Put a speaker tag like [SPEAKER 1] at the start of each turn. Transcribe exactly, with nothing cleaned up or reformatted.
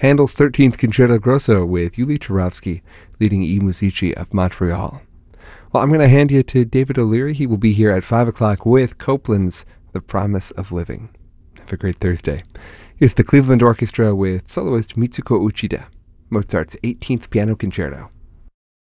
[SPEAKER 1] Handel's thirteenth Concerto Grosso with Yuli Turovsky, leading I Musici of Montreal. Well, I'm going to hand you to David O'Leary. He will be here at five o'clock with Copland's The Promise of Living. Have a great Thursday. Here's the Cleveland Orchestra with soloist Mitsuko Uchida, Mozart's eighteenth Piano Concerto.